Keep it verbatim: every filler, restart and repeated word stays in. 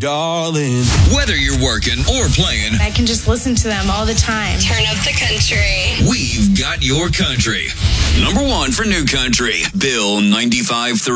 darling. Whether you're working or playing, I can just listen to them all the time. Turn up the country. We've got your country. Number one for new country, Bill ninety-five point three.